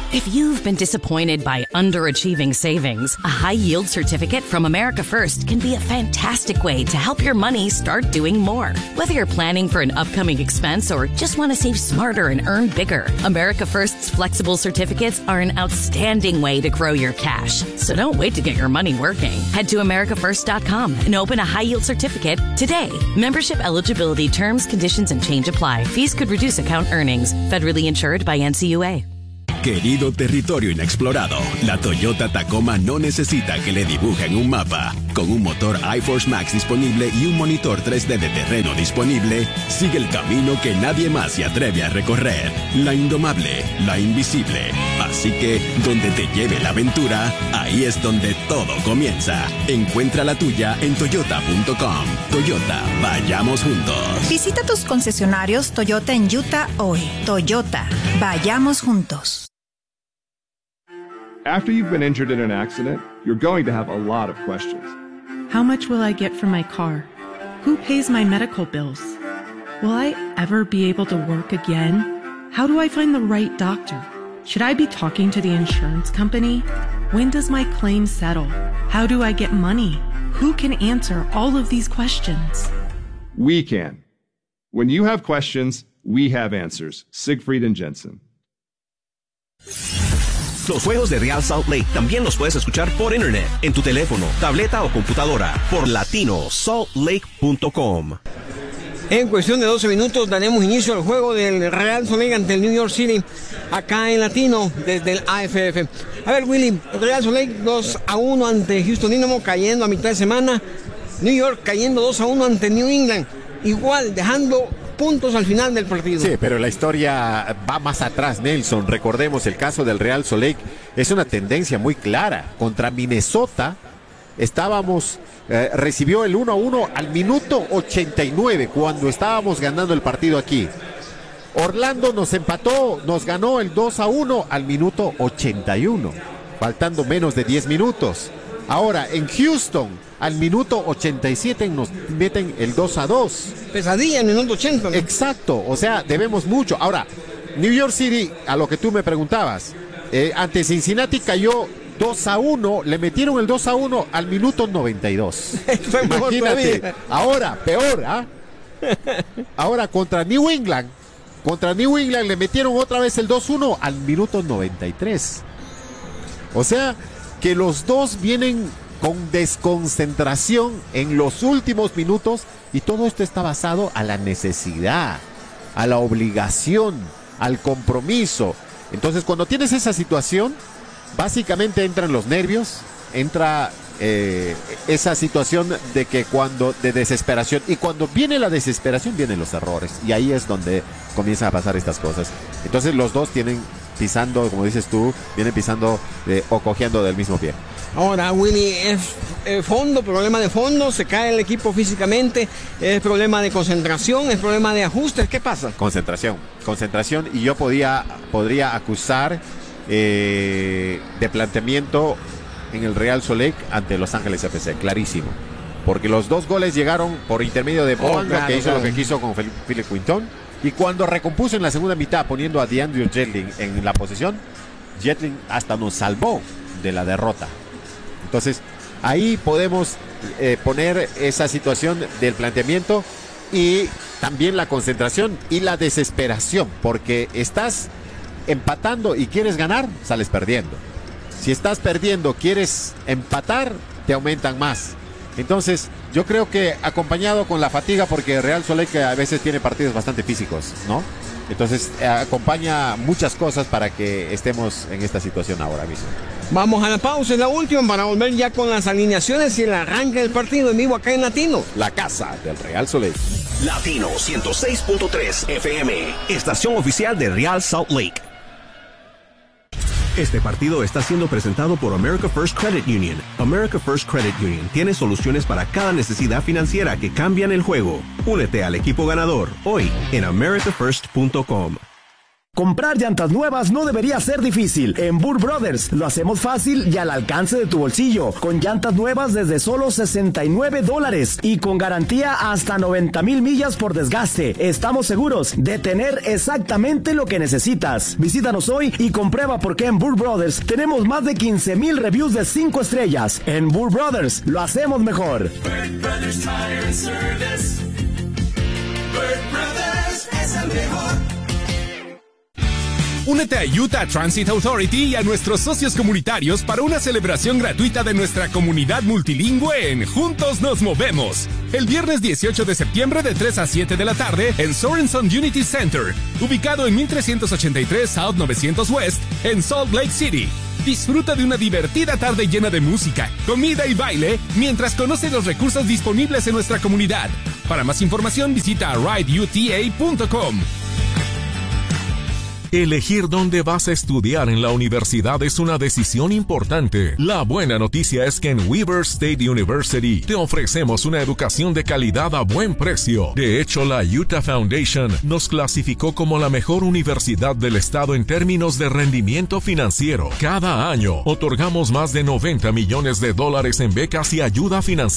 If you've been disappointed by underachieving savings, a high-yield certificate from America First can be a fantastic way to help your money start doing more. Whether you're planning for an upcoming expense or just want to save smarter and earn bigger, America First's flexible certificates are an outstanding way to grow your cash. So don't wait to get your money working. Head to americafirst.com and open a high-yield certificate today. Membership eligibility terms, conditions, and change apply. Fees could reduce account earnings. Federally insured by NCUA. Querido territorio inexplorado, la Toyota Tacoma no necesita que le dibujen un mapa. Con un motor iForce Max disponible y un monitor 3D de terreno disponible, sigue el camino que nadie más se atreve a recorrer. La indomable, la invisible. Así que, donde te lleve la aventura, ahí es donde todo comienza. Encuentra la tuya en toyota.com. Toyota, vayamos juntos. Visita tus concesionarios Toyota en Utah hoy. Toyota, vayamos juntos. After you've been injured in an accident, you're going to have a lot of questions. How much will I get for my car? Who pays my medical bills? Will I ever be able to work again? How do I find the right doctor? Should I be talking to the insurance company? When does my claim settle? How do I get money? Who can answer all of these questions? We can. When you have questions, we have answers. Siegfried and Jensen. Los juegos de Real Salt Lake también los puedes escuchar por internet, en tu teléfono, tableta o computadora, por latinosaltlake.com. En cuestión de 12 minutos daremos inicio al juego del Real Salt Lake ante el New York City, acá en Latino, desde el AFF. A ver, Willy, Real Salt Lake 2-1 ante Houston Dynamo, cayendo a mitad de semana. New York cayendo 2-1 ante New England, igual, dejando puntos al final del partido. Sí, pero la historia va más atrás, Nelson. Recordemos el caso del Real Salt Lake. Es una tendencia muy clara. Contra Minnesota recibió el 1-1 al minuto 89 cuando estábamos ganando el partido aquí. Orlando nos empató, nos ganó el 2-1 al minuto 81, faltando menos de 10 minutos. Ahora, en Houston, al minuto 87 nos meten el 2-2. Pesadilla en el minuto 80, ¿no? Exacto, o sea, debemos mucho. Ahora, New York City, a lo que tú me preguntabas, ante Cincinnati cayó 2-1, le metieron el 2-1 al minuto 92. Imagínate, ahora, peor, ¿ah? Ahora, contra New England le metieron otra vez el 2-1 al minuto 93. O sea, que los dos vienen con desconcentración en los últimos minutos, y todo esto está basado a la necesidad, a la obligación, al compromiso. Entonces, cuando tienes esa situación, básicamente entran los nervios, entra esa situación de desesperación, y cuando viene la desesperación vienen los errores, y ahí es donde comienzan a pasar estas cosas. Entonces los dos tienen pisando, como dices tú, vienen pisando o cojeando del mismo pie. Ahora, Willy, es problema de fondo, se cae el equipo físicamente, es problema de concentración, es problema de ajustes, ¿qué pasa? Concentración, y yo podría acusar de planteamiento en el Real Salt Lake ante Los Ángeles FC, clarísimo, porque los dos goles llegaron por intermedio de Boanga, que hizo lo que quiso con Philip Quinton, y cuando recompuso en la segunda mitad poniendo a DeAndre Jetling en la posesión, Jetling hasta nos salvó de la derrota. Entonces, ahí podemos poner esa situación del planteamiento y también la concentración y la desesperación, porque estás empatando y quieres ganar, sales perdiendo. Si estás perdiendo, quieres empatar, te aumentan más. Entonces, yo creo que acompañado con la fatiga, porque Real Salt Lake a veces tiene partidos bastante físicos, ¿no? Entonces, acompaña muchas cosas para que estemos en esta situación ahora mismo. Vamos a la pausa, es la última, para volver ya con las alineaciones y el arranque del partido en vivo acá en Latino, la casa del Real Salt Lake. Latino 106.3 FM, estación oficial de Real Salt Lake. Este partido está siendo presentado por America First Credit Union. America First Credit Union tiene soluciones para cada necesidad financiera que cambian el juego. Únete al equipo ganador hoy en americafirst.com. Comprar llantas nuevas no debería ser difícil. En Burr Brothers lo hacemos fácil y al alcance de tu bolsillo, con llantas nuevas desde solo $69 y con garantía hasta 90,000 millas por desgaste. Estamos seguros de tener exactamente lo que necesitas. Visítanos hoy y comprueba por qué en Burr Brothers tenemos más de 15,000 reviews de 5 estrellas. En Burr Brothers lo hacemos mejor. Burr Brothers Tire and Service. Burr Brothers es el mejor. Únete a Utah Transit Authority y a nuestros socios comunitarios para una celebración gratuita de nuestra comunidad multilingüe en Juntos Nos Movemos. El viernes 18 de septiembre de 3 a 7 de la tarde en Sorenson Unity Center, ubicado en 1383 South 900 West en Salt Lake City. Disfruta de una divertida tarde llena de música, comida y baile mientras conoce los recursos disponibles en nuestra comunidad. Para más información visita rideuta.com. Elegir dónde vas a estudiar en la universidad es una decisión importante. La buena noticia es que en Weber State University te ofrecemos una educación de calidad a buen precio. De hecho, la Utah Foundation nos clasificó como la mejor universidad del estado en términos de rendimiento financiero. Cada año, otorgamos más de $90 millones en becas y ayuda financiera